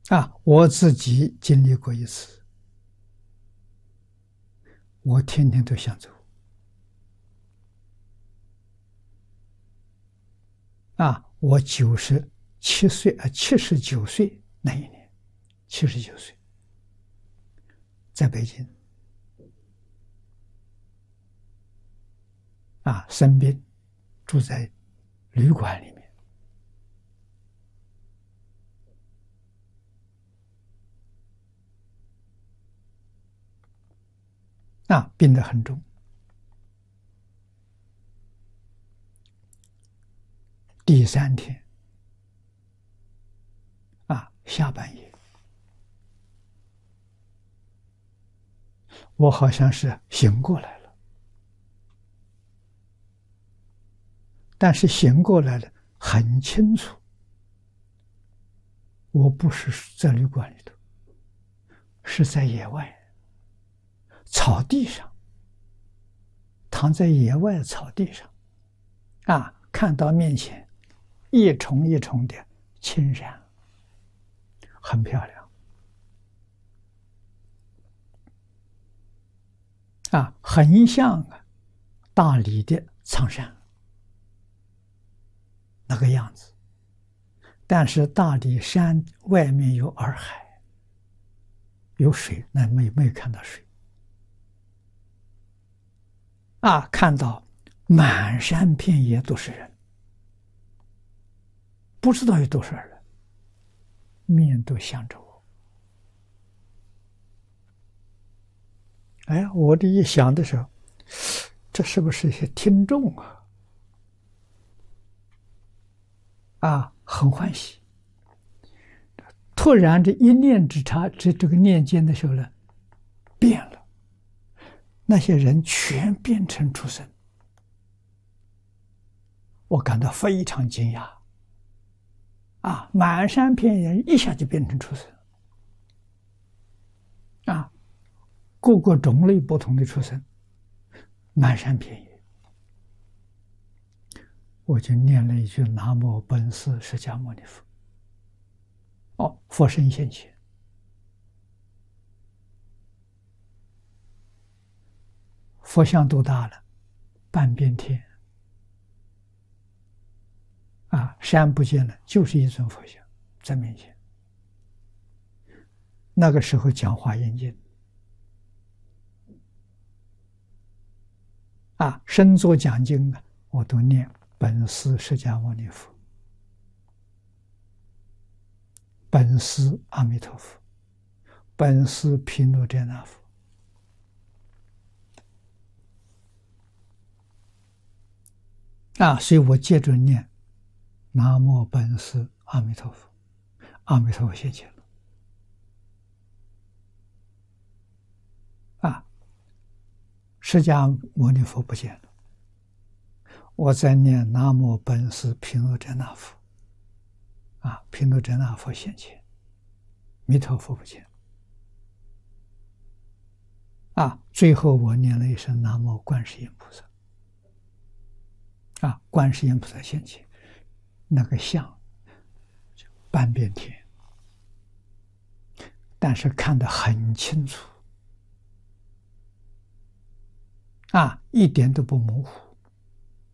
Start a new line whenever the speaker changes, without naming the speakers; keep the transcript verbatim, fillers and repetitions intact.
啊，我自己经历过一次，我天天都想走。啊，我九十七岁啊，七十九岁那一年，七十九岁，在北京，啊，生病，住在旅馆里面。啊，病得很重。第三天，啊，下半夜，我好像是醒过来了，但是醒过来了很清楚，我不是在旅馆里头，是在野外草地上，躺在野外草地上，啊，看到面前一重一重的青山，很漂亮，啊，很像啊大理的苍山那个样子，但是大理山外面有洱海，有水，那没没看到水。啊，看到满山遍野都是人，不知道有多少人，面都向着我。哎，我这一想的时候，这是不是一些听众啊？啊，很欢喜。突然这一念之差，这这个念间的时候呢，变了。那些人全变成畜生，我感到非常惊讶。啊，满山遍野一下就变成畜生，啊，各个种类不同的畜生，满山遍野。我就念了一句南无本师释迦牟尼佛。哦，佛身现前。佛像多大了？半边天。啊，山不见了，就是一尊佛像在面前。那个时候讲华严经，啊，身作讲经啊，我都念本师释迦牟尼佛，本师阿弥陀佛，本师毗卢遮那佛。啊，所以我接着念南无本师阿弥陀佛，阿弥陀佛现前了。啊，释迦牟尼佛不见了，我在念南无本师毗卢遮那佛。啊，毗卢遮那佛现前，弥陀佛不见。啊，最后我念了一声南无观世音菩萨。啊，观世音菩萨现前，那个像半边天，但是看得很清楚，啊，一点都不模糊。